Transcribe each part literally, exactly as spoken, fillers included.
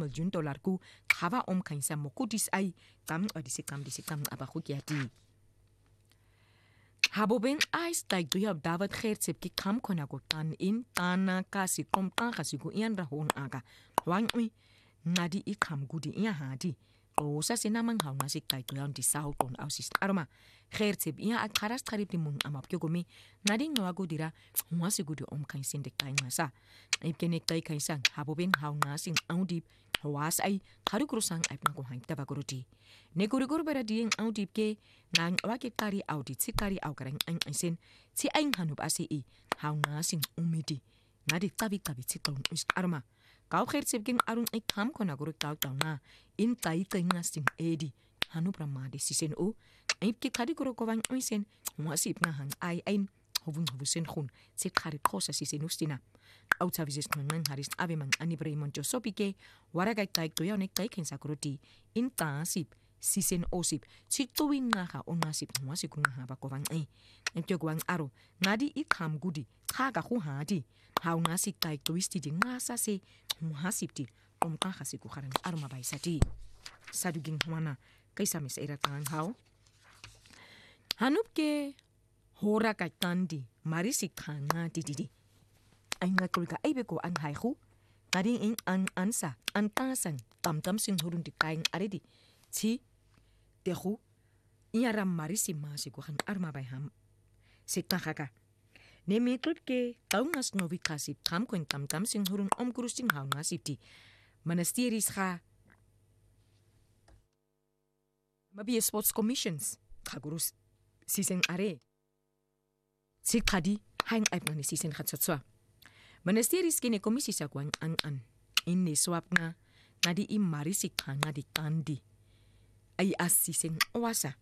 miljoen dollar ku khawa om kainsa mokutis ai kam adisi kam disi kam abahukiati Habobeng ais tai duyab David Gertsep ki kam kona ko tan in tana kasi kom tan kasi ku ian rahon aga wangmi ngadi i kam gudi ia hadi o sa sinamang haw nasik tai duyan di saw ton ausis arma Gertsep ia ak kharas kharip di mung amap kyogomi ngadi ngawago dira ngwasi gudi om kain sindek tai ngasa ipkenek tai kaisang habobeng haw nasing audip Hawas ay kari kurusang ay pang kuhang tabaguruti. Negurigur beradieng audip ke nang wakit kari audit si kari au karang ang asin si ang hanup asi i haw nasing umidi. Ngadi tabi tabi si tong us arma. Kau Gertsep king arung ay kam kona guruk tau tau na in tai tai ngasing edi hanup ramadi sisen u ay ki kari guruk kawang uisen wasip na hang ay ay hovun hovusen khun si kari kosa sisen ustina. Outa visis nang haris ave mang anibrei monjo sopike waragai tai toya nek tai ken sakuruti in tasip sisen osip si tuwin nga ha onasip mwasi kunga ha bakovang ai entyo gwang aro ngadi i kam gudi khaga khu hadi haw ngasik tai twisti di ngasa se muhasipti om ka khasiku kharan arma baisati saduging hwana kaisa mes era tang haw hanup ke hora kai tandi marisi khanga dididi ay nga kulka ay beko ang haihu ngadi ing an ansa an tasang tam tam sing hurun di kaing aridi si tehu iaram marisi masiku han arma bay ham sikakaka ne metrut ke taungas novi kasip tam kwen tam tam sing hurun om kurusing haw nasipti monasteries ha mabi sports commissions kagurus siseng are sikadi hang ay ngani sisen khatsatswa Monasteries kini komisi sa kwang ang an inni swap nga ngadi i marisi kanga di kandi ay asising wasa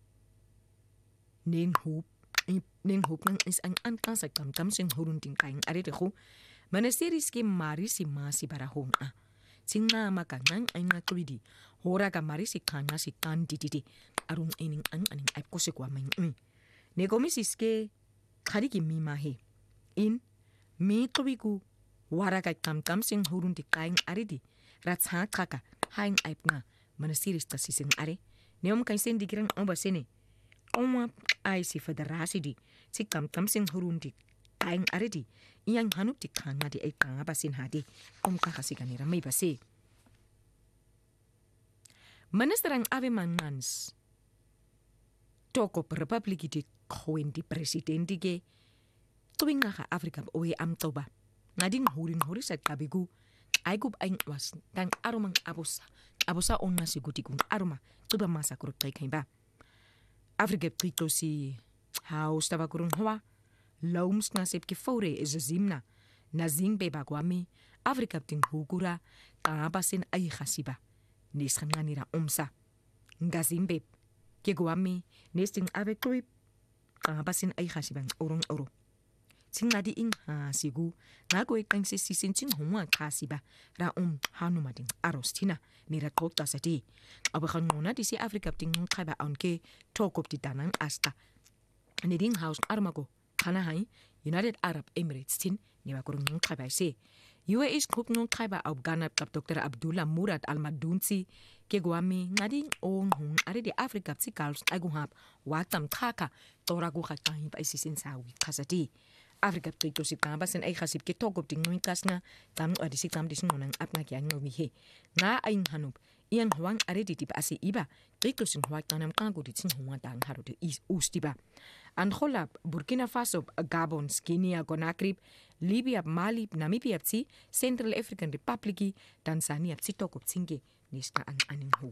ning hoop ning hoop nang is ang an kan sa tam tam sing hurun ting kaing are de khu monasteries ki marisi masi barahong a singa makanang ay nga kwidi hora ka marisi kanga si kandi didi arung ining ang aning ay ko se kwa mang ne komisi ke khari ki mi mahe in mi tuwiku waragai tam tam sing hurun di kaing aridi ratsa kaka haing aip nga monasteries ta sising are neom kaisen digirang obasene oma ay si federasi di si tam tam sing hurun di kaing aridi iyang hanup di kanga di ay kanga basin hadi om kakasiganira may basi Ministerang ave mangans toko republiki di kwen di presidenti ke tuwing nga ka Afrika oe am toba ngading huring hurisat kabigu ay gub ay was kang arumang abusa abusa on na siguti kung aruma tuba masa kurut kay ba Afrika prito si haus taba kurung hoa loums na sep ki fore is zimna na zing be bagwami Afrika ting hugura kabasin ay khasiba nis khanganira umsa ngazimbe ke gwami nesting ave trip kabasin ay khasiba urong oro Singadi ing ha sigu ngago ikang si sisin sing humwa kasiba ra um hanuma ding aros tina ni ra kota sati abakhan ngona di si Afrika ting khaba onke tokop di tanang asta ni ding house armago kana hai United Arab Emirates tin ni ba kurung khaba se U A E group ngong khaba Afghan kap Doctor Abdullah Murad Al Madunsi ke gwami ngadi on hung are di Afrika si kals aguhap watam khaka torago khatai pa sisin sawi khasati Afrika prito si kabasin ay khasip ke togop ting nuikas nga tam adi si tam disin ngonang apna kya ngomi he nga aing hanup iyang huang are di tiba asi iba prito sin huang tanam kango di sin huang tang haro de is ustiba Angola Burkina Faso Gabon Guinea Conakry Libya Mali Namibia tsi Central African Republic Tanzania tsi togop tsinge niska ang aning hu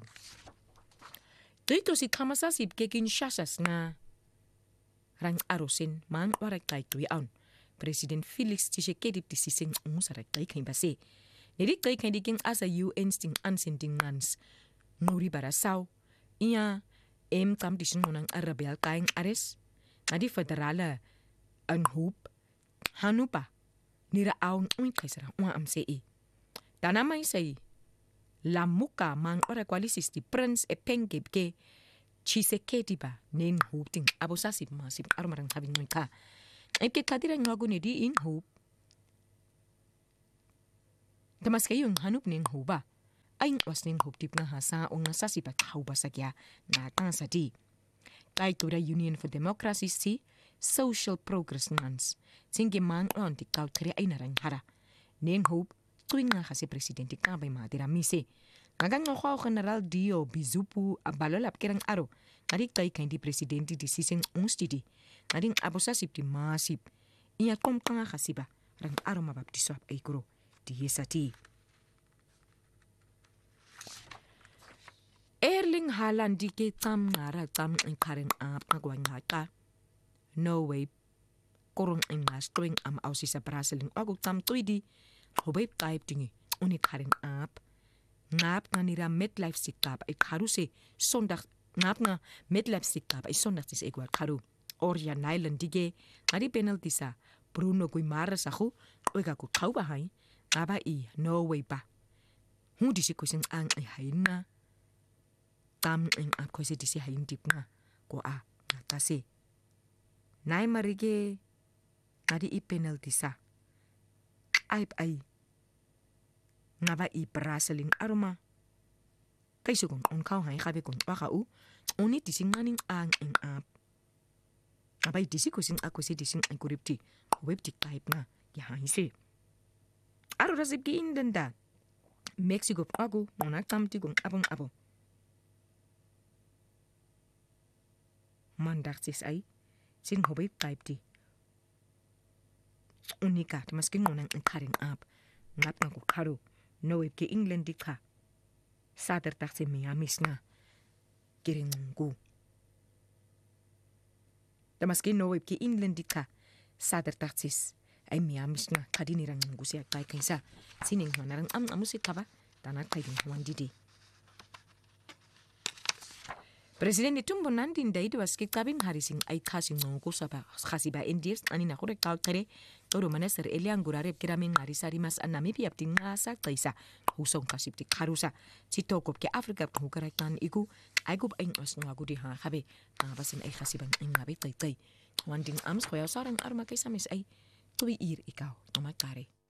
prito si kamasasip ke Kinshasa nga rang arosin man warak tay tuyaon President Felix Tshisekedi di sising umusarak tay kain base. Nidik tay kain diking asa U N sting ansending mans. Nuri barasaw, iya em tam di sinunang arabel kaing ares. Nadi federala ang hoop, hanupa, niraaon uing kaisara unga amsei. Tanamay say, lamuka mang orakwalisis di Prince Epengeb ke Tshisekedi ba nen hoop ting abosasip masip armarang habing mo ka. Ipke kadira ngago ni di in hoop. Damas kayo yung hanup ning hoop ba. aing wasning hop dip nga hasa o nga sasipa kauba sakya nga tang sa di. Kay tura Union for Democracy si Social Progress ngans. Singe man on di kau kere ay narang hara. Neng hop tuwing nga kasi presidente ka bay mga tiramise. Ngagang nga General Dio Bizupu abalolap kerang aro. Ngadik tay kain di presidente di sising ungstidi. Ngading abosasip di masip. Iya kom kanga kasiba. Rang aro mabaptiswap ay kuro. Di yesati. Erling Haaland di ke tam ngara tam ang kareng ap ngagwang ngata. No way. Kurong ang nastring am ausi sa Brasil ng aguk tam tuidi. Hubay type tingi. Uni kareng ap. Ngap nga nira MetLife sikap ay karuse sondag. Ngap nga MetLife sikap ay sondag tis egwar karu. Orja Nyland dige. Ngadi penalty sa Bruno Guimara sa ko. Uiga ko kau bahay. Ngaba i no way pa. Hudi si kusing ang ay hain na. Tam ang ap ko si disi hain dip nga. Ko a natasi. Nay marige. Ngadi i penalty sa. Ay ay. Nga ba i Brasil aroma. Kay sugong on kau hay kabe kung waka u. Uni dising maning ang ang ap. Nga ba i disi kusing ako si dising ang kuripti. Web tik type nga. Yahay si. Aro rasip ki indanda. Mexico ako. Nang tamti kong abong abo. Mandaksis ay. Sing hobay type ti. Unika. Timasking ngunang ang karing ap. Ngap nga ko karo. No web ke England di ka. Sater tak si Miamis nga. Kiring ko. Tamaski no web ke England di ka. Sater tak sis. Ay Miamis nga. Kadinirang nunggu siya kay kaysa. Sining manarang am amusik ka ba? Tanak kay din huwan didi. Presidente tumbo nandin day was ke kabing harising ay kasing nunggu sa ba. Kasi ba endirs ani na korek kal kare. Toro maneser eliang gurarep kiraming harisari mas anami piapting nga sa kaysa. Husong kasipti karusa. Si tokop ke Afrika kung iku. Ay gub ay ngas nga gudi ha kabe. Nga basin ay kasibang ay ngabi tay tay. Wanding ams koyaw sarang arma kaysa mis ay tuwi ir ikaw. Namakare.